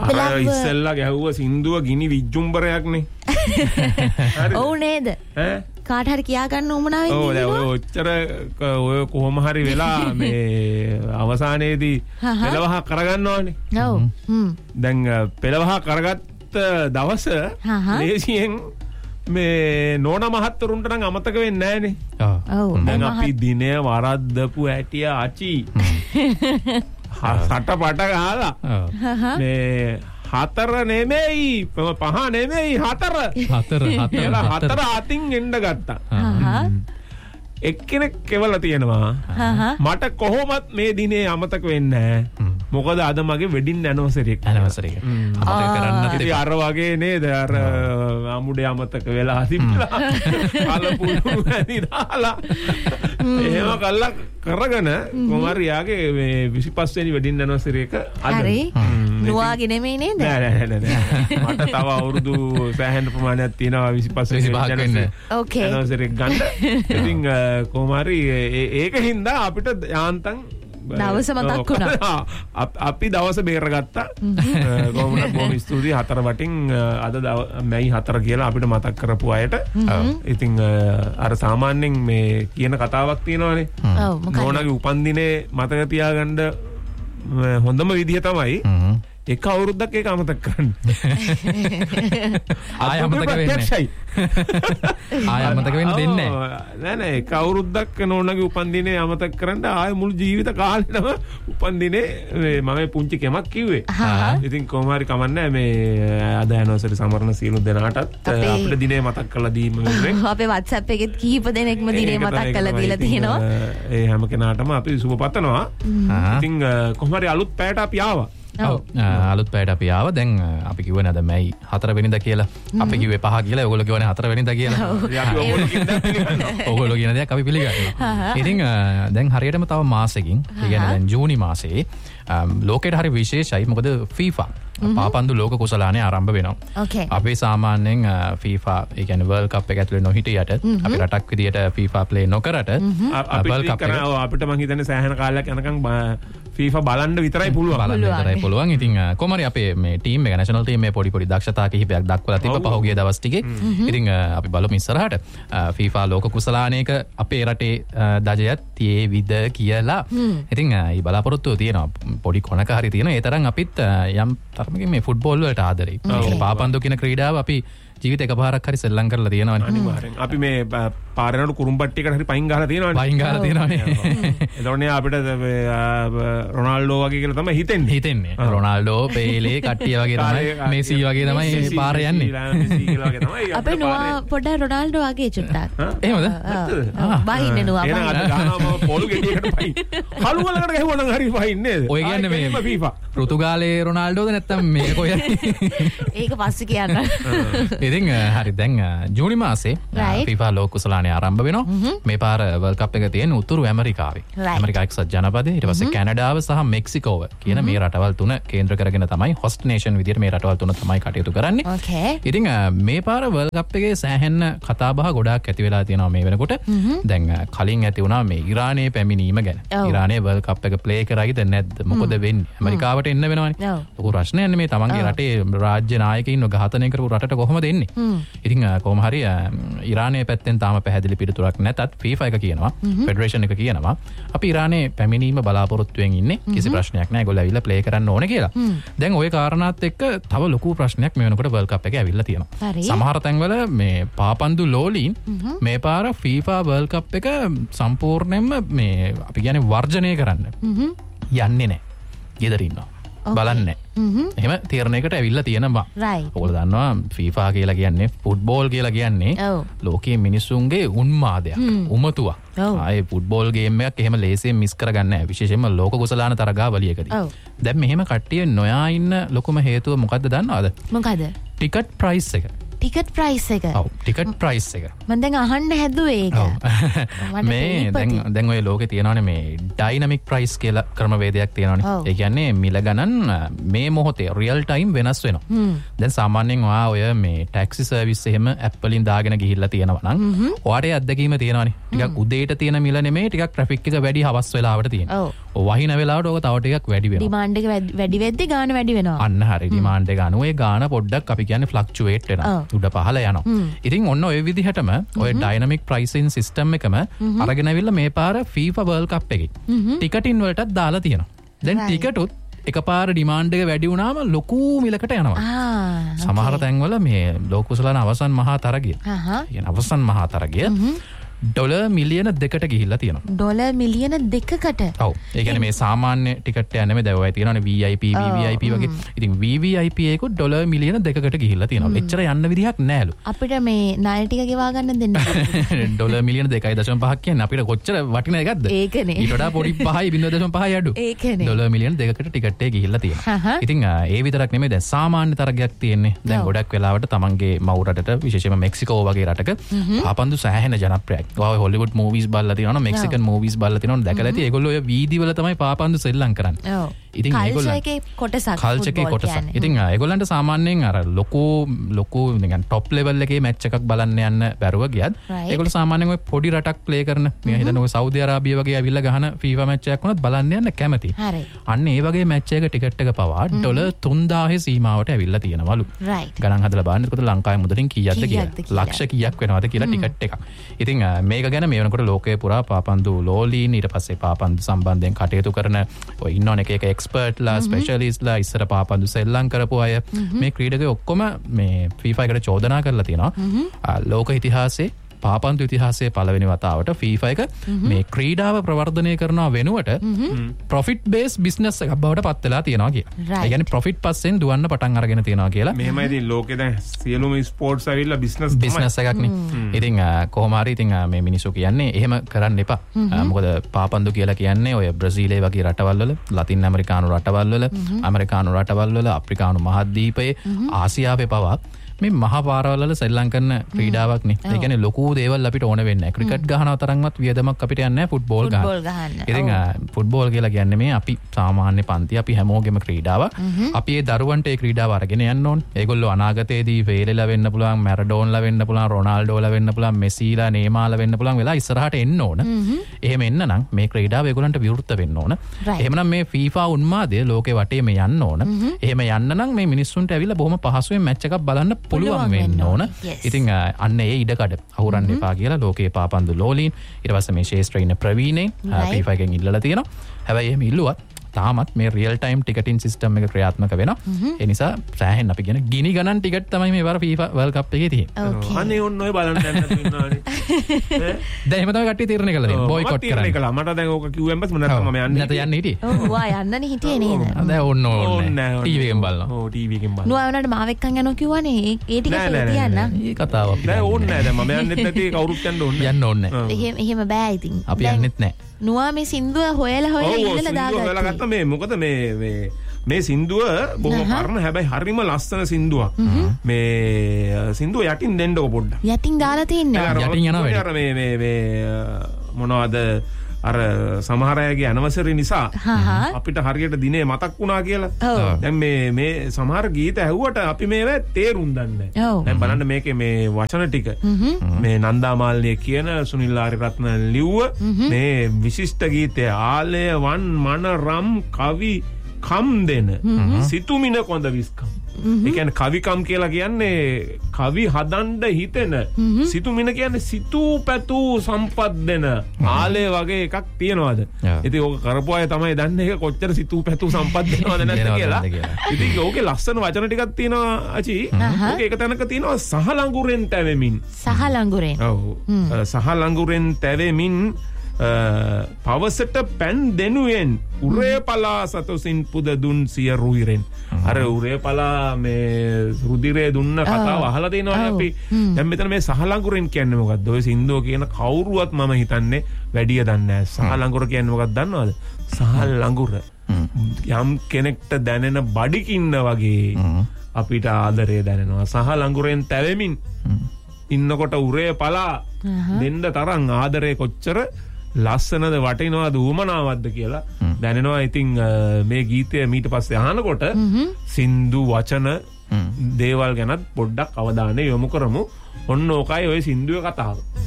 අර ඉස්සෙල්ලා ගැහුව සින්දුව ගිනි විජ්ජුම්බරයක්නේ. ඔව් නේද? කාට හරි කියා ගන්න උමනාව වෙන්නේ. ඔව් දැන් ඔය ඔච්චර ඔය කොහොම හරි වෙලා මේ අවසානයේදී පෙළවහ කරගන්නවනේ. ඔව්. දැන් පෙළවහ කරගත්ත දවස ලේසියෙන් මේ නෝනා මහත්තරුන්ට නම් අමතක වෙන්නේ නැහනේ. ඔව්. දැන් අපි දිනය වරද්දපු ඇටිය ආචි. සටපට ගහලා. මේ 4 නෙමෙයි 5 නෙමෙයි 4 අතින් එන්න ගත්තා. එක්කෙනෙක් කෙවලා තියෙනවා. මට කොහොමත් මේ දිනේ අමතක වෙන්නේ නැහැ. මොකද අද මගේ වෙඩින් ඇනිවර්සරි එක. අමතක කරන්න ඉතින් අර වගේ නේද අර අමුඩේ අමතක වෙලා තිබ්බලා. කලපුළු වැඩි දාලා. එහෙම කළා කරගෙන කොමාරියාගේ මේ 25 වෙනි වෙඩින් ඇනිවර්සරි එක අද. හරි. නුවාගේ නෙමෙයි නේද? නෑ. මට තව අවුරුදු සෑහෙන ප්‍රමාණයක් තියෙනවා 25 වෙනි ඇනිවර්සරි එක ගන්න. ඉතින් කොමාරි ඒක හින්දා අපිට යාන්තම් දවස මතක් වුණා. අපි දවස බේරගත්තා. කොහොමද බොහොම ස්තුතියි 4 වටින් අද මැයි 4 කියලා අපිට මතක් කරපු අයට. ඉතින් අර සාමාන්‍යයෙන් මේ කියන කතාවක් තියෙනවානේ. නෝනාගේ උපන්දිනේ මතක තියාගන්න හොඳම විදිය තමයි එක අවුරුද්දක් ඒක අමතක කරන්න. ආය අමතක වෙන්නේ. ආය අමතක වෙන්න දෙන්නේ නැහැ. නෑ එක අවුරුද්දක් නෝනාගේ උපන්දිනේ අමතක කරන්න ආය මුළු ජීවිත කාලෙම උපන්දිනේ මම පුංචි කෙමක් කිව්වේ. ඉතින් කොහොම හරි කමන්නේ මේ අද ඇනිවර්සරි සමරන සියලු දෙනාටත් අපේ දිනේ මතක් කරලා දීම වෙනුවෙන් අපේ WhatsApp එකේ කීප දෙනෙක්ම දිනේ මතක් කරලා දීලා තියෙනවා. ඒ හැම කෙනාටම අපි සුබ පතනවා. ඉතින් කොහොම හරි අලුත් පැයට අපි ආවා. අලුත් පැයට අපි ආව. දැන් අපි කිව්වනේ අද මැයි 4 වෙනිදා කියලා. අපි කිව්වේ 5 කියලා. ඔයගොල්ලෝ කිව්වනේ 4 වෙනිදා කියලා. ඔයගොල්ලෝ කියන දේක් අපි පිළිගන්නවා. ඉතින් දැන් හරියටම තව මාසෙකින්, ඒ කියන්නේ දැන් ජූනි මාසයේ ලෝකෙට හරි විශේෂයි. මොකද FIFA පාපන්දු ලෝක කුසලානේ ආරම්භ වෙනවා. අපි සාමාන්‍යයෙන් FIFA ඒ කියන්නේ World Cup එක ඇතුලේ නොහිටියට අපි රටක් විදියට FIFA play නොකරට අපිට මං හිතන්නේ සෑහෙන කාලයක් යනකම් FIFA බලන්න විතරයි පුළුවන්. ඉතින් කොහමරි අපේ මේ ටීම් එක නැෂනල් ටීම් එකේ පොඩි දක්ෂතා කිහිපයක් දක්වලා තිබ්බ පහුගිය දවස් ටිකේ. ඉතින් අපි බලමු ඉස්සරහට FIFA ලෝක කුසලානයක අපේ රටේ දජයත් තියේවිද කියලා. ඉතින් ඊ බලාපොරොත්තු තියෙනවා. පොඩි කොනක හරි තියෙනවා. ඒ තරම් අපිත් යම් තරමකින් මේ ෆුට්බෝල් වලට ආදරෙයි. ඒ පාපන්දු කියන ක්‍රීඩාව අපි ජීවිත එකපාරක් හරි සෙල්ලම් කරලා තියෙනවනේ. අනිවාර්යෙන්. අපි මේ පාරේනට කුරුම්පට්ටියකට හරි පයින් ගහලා තියෙනවනේ. එතකොට අපිට රොනාල්ඩෝ වගේ කියලා තමයි හිතෙන්නේ. රොනාල්ඩෝ, පේලේ කට්ටිය වගේ තමයි, මෙසි වගේ තමයි පාරේ යන්නේ. අපේ නුවා පොඩ්ඩක් රොනාල්ඩෝ වගේ චුට්ටක්. එහෙමද? බහින්නේ නුවා. එහෙනම් අද ගානම පොළු ගෙඩියකට පයින්. කළුවලකට ගැහුවනම් හරි පයින් නේද? ඔය කියන්නේ මේ FIFA. පෘතුගාලේ රොනාල්ඩෝද නැත්නම් මේ කොහෙද? ඒක පස්සේ කියන්න. ඉතින් හරි දැන් ජූනි මාසේ FIFA ලෝක කුසලානේ ආරම්භ වෙනවා. මේ පාර වර්ල්ඩ් කප් එක තියෙන උතුරු ඇමරිකාවේ. ඇමරිකා එක්සත් ජනපදයේ ඊට පස්සේ කැනඩාව සහ මෙක්සිකෝව කියන මේ රටවල් තුන කේන්ද්‍ර කරගෙන තමයි හොස්ට් නේෂන් විදියට මේ රටවල් තුන තමයි කටයුතු කරන්නේ. ඉතින් මේ පාර වර්ල්ඩ් කප් එකේ සෑහෙන කතාබහ ගොඩාක් ඇති වෙලා තියෙනවා මේ වෙනකොට. දැන් කලින් ඇති වුණා මේ ඉරානයේ පැමිණීම ගැන. ඉරානයේ වර්ල්ඩ් කප් එක ප්ලේ කරයිද නැද්ද? මොකද වෙන්නේ? ඇමරිකාවට එන්න වෙනවනේ. ලොකු ප්‍රශ්නයක් මේ තමන්ගේ රටේ රාජ්‍ය නායකයින්ව ඝාතනය කරපු රටට කොහොමද එන්නේ? ඉතින් කොහොම හරි ඉරානයේ පැත්තෙන් තාම පැහැදිලි පිළිතුරක් නැතත් FIFA එක කියනවා, ෆෙඩරේෂන් එක කියනවා අපි ඉරානයේ පැමිණීම බලාපොරොත්තුෙන් ඉන්නේ. කිසි ප්‍රශ්නයක් නැහැ. ඒගොල්ලෝ ඇවිල්ලා ප්ලේ කරන්න ඕනේ කියලා. දැන් ওই කාරණාත් එක්ක තව ලොකු ප්‍රශ්නයක් මේ වෙනකොට වර්ල්ඩ් කප් එකේ ඇවිල්ලා තියෙනවා. සමහර තැන්වල මේ පාපන්දු ලෝලීන් මේ පාර FIFA වර්ල්ඩ් කප් එක සම්පූර්ණයෙන්ම මේ අපි කියන්නේ වර්ජනය කරන්න යන්නේ නැහැ. ගෙදර ඉන්නවා. බලන්නේ. එහෙම තීරණයකට ඇවිල්ලා තියෙනවා. ඔයගොල්ලෝ දන්නවා FIFA කියලා කියන්නේ ෆුට්බෝල් කියලා කියන්නේ ලෝකයේ මිනිසුන්ගේ උන්මාදයක්, උමතුවක්. ආයේ ෆුට්බෝල් ගේම් එකක් එහෙම ලේසියෙන් මිස් කරගන්නේ නැහැ. විශේෂයෙන්ම ලෝක කුසලාන තරගාවලියකදී. දැන් මෙහෙම කට්ටිය නොයා ඉන්න ලොකුම හේතුව මොකද්ද දන්නවද? මොකද? ටිකට් ප්‍රයිස් එක. ටිකට් ප්‍රයිස් එක. ඔව් ටිකට් ප්‍රයිස් එක. මම දැන් අහන්න හැදුවේ ඒක. මේ දැන් ඔය ලෝකේ තියෙනවානේ මේ ඩයිනමික් ප්‍රයිස් කියලා ක්‍රමවේදයක් තියෙනවානේ. ඒ කියන්නේ මිල ගණන් මේ මොහොතේ රියල් ටයිම් වෙනස් වෙනවා. දැන් සාමාන්‍යයෙන් ඔයා ඔය මේ ටැක්සි සර්විස් එහෙම ඇප් වලින් දාගෙන ගිහිල්ලා තියෙනවා නම් ඔයාට අත්දැකීම තියෙනවානේ. ටිකක් උදේට තියෙන මිල නෙමෙයි ටිකක් ට්‍රැෆික් එක වැඩි හවස් වෙලාවට තියෙනවා. වහින වෙලාවට ඕක තව ටිකක් වැඩි වෙනවා. ඩිමාන්ඩ් එක වැඩි වෙද්දි ගාන වැඩි වෙනවා. අන්න හරි. ඩිමාන්ඩ් එක අනුව ඒ ගාන පොඩ්ඩක් අපි කියන්නේ ෆ්ලක්චුවේට් වෙනවා. උඩ පහළ යනවා. ඉතින් ඔන්න ඔය විදිහටම ඔය ඩයිනමික් ප්‍රයිසින් සිස්ටම් එකම අරගෙන ඇවිල්ලා මේ පාර FIFA World Cup එකේ ටිකටින් වලටත් දාලා තියෙනවා. දැන් ටිකටුත් එකපාර ඩිමාන්ඩ් එක වැඩි වුණාම ලොකු මිලකට යනවා. සමහර තැන්වල මේ ලෝකුසලාන අවසන් මහා තරගය. කියන අවසන් මහා තරගය ඩොලර් මිලියන 2කට ගිහිල්ලා තියෙනවා. ඩොලර් මිලියන 2කට. ඔව්. ඒ කියන්නේ මේ සාමාන්‍ය ටිකට් එක නෙමෙයි දැන් ඔය තියෙනවානේ VIP VVIP වගේ. ඉතින් VVIP එකු ඩොලර් මිලියන 2කට ගිහිල්ලා තියෙනවා. එච්චර යන්න විදිහක් නෑලු. අපිට මේ ණය ටික ගෙවා ගන්න දෙන්නේ. ඩොලර් මිලියන 2.5 කියන්නේ අපිට කොච්චර වටින එකක්ද? ඒකනේ. ඊට වඩා පොඩි 5.5 අඩු. ඒකනේ. ඩොලර් මිලියන 2කට ටිකට් එක ගිහිල්ලා තියෙනවා. ඉතින් ඒ විතරක් නෙමෙයි දැන් සාමාන්‍ය තරගයක් තියෙන්නේ. දැන් ගොඩක් වෙලාවට තමන්ගේ මව් රටට විශේෂයෙන්ම මෙක්සිකෝ වගේ රටක ආපන්දු සෑහෙන ජනප්‍රියයි. ඔය හොලිවුඩ් මූවිස් බලලා තියෙනවා මෙක්සිකන් මූවිස් බලලා තියෙනවා දැකලා ඇති ඒගොල්ලෝ ඔය වීදි වල තමයි පාපන්දු සෙල්ලම් කරන්නේ. ඔව්. ඉතින් ඒගොල්ලෝ කල්චර් එකේ කොටසක්. ඉතින් ඒගොල්ලන්ට සාමාන්‍යයෙන් අර ලොකු නිකන් টොප් ලෙවල් එකේ මැච් එකක් බලන්න යන්න බැරුව ගියත් ඒගොල්ලෝ සාමාන්‍යයෙන් ඔය පොඩි රටක් ප්ලේ කරන මම හිතන්නේ ඔය සෞදි අරාබිය වගේ ඇවිල්ලා ගහන FIFA මැච් එකක් වුණත් බලන්න යන්න කැමති. අන්න ඒ වගේ මැච් එකක ටිකට් එක පවා ඩොලර් 3000 සීමාවට ඇවිල්ලා තියෙනවලු. ගණන් හදලා බලන්න එතකොට ලංකාවේ මුදලින් කීයක්ද කියලා. ලක්ෂ කීයක් වෙනවද කියලා ටිකට් එකක්. ඉතින් මේක ගැන මේ වෙනකොට ලෝකයේ පුරා පාපන්දු ලෝලීන් ඊට පස්සේ පාපන්දු සම්බන්ධයෙන් කටයුතු කරන ඔය ඉන්නෝන එක එක්ස්පර්ට්ලා ස්පෙෂලිස්ට්ලා ඉස්සර පාපන්දු සෙල්ලම් කරපු අය මේ ක්‍රීඩකයෝ ඔක්කොම මේ FIFA එකට චෝදනා කරලා තියෙනවා. ලෝක ඉතිහාසයේ පාපන්දු ඉතිහාසයේ පළවෙනි වතාවට FIFA එක මේ ක්‍රීඩාව ප්‍රවර්ධනය කරනවා වෙනුවට ප්‍රොෆිට් බේස් බිස්නස් එකක් බවට පත් වෙලා තියෙනවා කියලා. ඒ කියන්නේ ප්‍රොෆිට් පස්සෙන් දුවන්න පටන් අරගෙන තියෙනවා කියලා. මෙහෙමයි ඉතින් ලෝකේ දැන් සියලුම ස්පෝර්ට්ස් ඇවිල්ලා බිස්නස් එකක් නේ. ඉතින් කොහොම හරි ඉතින් මේ මිනිස්සු කියන්නේ එහෙම කරන්න එපා. මොකද පාපන්දු කියලා කියන්නේ ඔය බ්‍රසීලයේ වගේ රටවල් වල, ලතින් ඇමරිකානු රටවල් වල, ඇමරිකානු රටවල් වල, අප්‍රිකානු මහද්වීපයේ, ආසියාවේ පවා මේ මහා පාරවල් වල සෙල්ලම් කරන ක්‍රීඩාවක් නේ. ඒ කියන්නේ ලොකු දේවල් අපිට ඕන වෙන්නේ නැහැ. ක්‍රිකට් ගහනවා තරම්වත් වියදමක් අපිට යන්නේ නැහැ ෆුට්බෝල් ගහන්න. ඉතින් ෆුට්බෝල් කියලා කියන්නේ මේ අපි සාමාන්‍ය පන්ති අපි හැමෝගෙම ක්‍රීඩාවක්. අපි ඒ දරුවන්ට ඒ ක්‍රීඩාව අරගෙන යන්න ඕන. ඒගොල්ලෝ අනාගතයේදී වේලෙලා වෙන්න පුළුවන්, මැරඩෝන්ලා වෙන්න පුළුවන්, රොනාල්ඩෝලා වෙන්න පුළුවන්, මෙසීලා, නේමාලා වෙන්න පුළුවන් වෙලා ඉස්සරහට එන්න ඕන. එහෙම එන්න නම් මේ ක්‍රීඩාව ඒගොල්ලන්ට විවෘත වෙන්න ඕන. එහෙමනම් මේ FIFA උන්මාදය ලෝකේ වටේම යන්න ඕන. එහෙම යන්න නම් මේ මිනිස්සුන්ට ඇවිල්ලා බොහොම පහසුවෙන් මැච් එකක් බලන්න පුළුවන් වෙන්න ඕන. ඉතින් අන්න ඒ ඉඩකඩ අහුරන්න එපා කියලා ලෝකයේ පාපන්දු ලෝලීන් ඊට පස්සේ මේ ශේෂ්ත්‍ර ඉන්න ප්‍රවීණේ FIFA එකෙන් ඉල්ලලා තියෙනවා. හැබැයි එහෙම ඉල්ලුවත් තාමත් මේ රියල් ටයිම් ටිකටින් සිස්ටම් එක ක්‍රියාත්මක වෙනවා. ඒ නිසා සෑහෙන අපි කියන ගිනි ගණන් ටිකට් තමයි මේ වර FIFA World Cup එකේ තියෙන්නේ. අනේ ඔන්න ඔය බලන්න යන්න ඉන්නවානේ. දැන් එහෙම තමයි කට්ටිය තීරණය කළා දෙන්නේ. බොයිකොට් කරන්න. මට දැන් ඕක කිව්වෙන් පස්සේ නැත්නම් මම යන්නේ. නැත යන්නේ හිටියේ. ඔව් වා යන්නනේ හිටියේ නේද? දැන් ඕන්න ටීවී එකෙන් බලනවා. ඔව් ටීවී එකෙන් බලනවා. නුවා වුණාට මාව එක්කන් යනවා කිව්වනේ. ඒ ටික කියන්න. මේ කතාව. දැන් ඕන්නේ නැහැ. දැන් මම යන්නෙත් නැති කවුරුත් යන්න ඕනේ. යන්න ඕනේ නැහැ. එහෙම බෑ ඉතින්. අපි යන්නෙත් නැහැ. නුවා මේ සින්දුව හොයලා ඉල්ලලා දාගත්තා. මේ මොකද මේ සින්දුව බොහොම පරණ හැබැයි හරිම ලස්සන සින්දුවක්. මේ සින්දුව යටින් දෙන්නකො පොඩ්ඩක්. යටින් දාලා තින්නේ. යටින් යනවා වැඩි. අර මේ මොනවද අර සමහර අයගේ ඇනිවර්සරි නිසා අපිට හරියට දිනේ මතක් වුණා කියලා. දැන් මේ සමහර ගීත ඇහුවට අපි මේවා තේරුම් දන්නේ නැහැ. දැන් බලන්න මේකේ මේ වචන ටික මේ නන්දා මාල්නිය කියන සුනිල් ආරියරත්න ලිව්ව මේ විශිෂ්ට ගීතය ආලය වන් මන රම් කවි කම් දෙන සිතුමින කොඳ විස්කම්. ඒ කියන්නේ කවිකම් කියලා කියන්නේ කවි හදන්න හිතෙන, සිතුමින කියන්නේ සිතූ පැතූ සම්පත් දෙන ආලය වගේ එකක් තියනවාද? ඉතින් ඕක කරපු අය තමයි දන්නේ ඒක කොච්චර සිතූ පැතූ සම්පත් දෙනවද නැද්ද කියලා. ඉතින් ඕකේ ලස්සන වචන ටිකක් තියෙනවා අචි. ඕකේ එක තැනක තියෙනවා සහ ලඟුරෙන් තැවෙමින්. සහ ලඟුරෙන්. ඔව්. සහ ලඟුරෙන් තැවෙමින් පවසට පැන් දෙනුවෙන් උරේ පලා සතොසින් පුද දුන් සිය රුහිරෙන්. අර උරේ පලා මේ රුධිරේ දුන්න කතාව අහලා තියෙනවා අපි. දැන් මෙතන මේ සහ ලඟුරෙන් කියන්නේ මොකද්ද? ඔය සින්දුව කියන කවුරුවත් මම හිතන්නේ වැඩිය දන්නේ නැහැ. සහ ලඟුර කියන්නේ මොකක්ද දන්නවද? සහ ලඟුර යම් කෙනෙක්ට දැනෙන බඩිකින්න වගේ අපිට ආදරය දැනෙනවා. සහ ලඟුරෙන් තැවෙමින් ඉන්නකොට උරේ පලා දෙන්න තරම් ආදරේ කොච්චර ලස්සනද වටිනවද උමනාවක්ද කියලා දැනෙනවා. ඉතින් මේ ගීතය ඊට පස්සේ අහනකොට සින්දු වචන දේවල් ගැනත් පොඩ්ඩක් අවධානය යොමු කරමු. ඔන්න ඕකයි ඔය සින්දුවේ කතාව.